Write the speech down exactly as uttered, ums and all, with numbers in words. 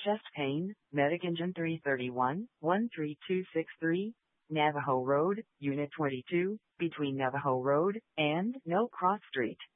chest pain, Medic Engine three thirty-one, one three two six three, Navajo Road, Unit twenty-two, between Navajo Road and No Cross Street.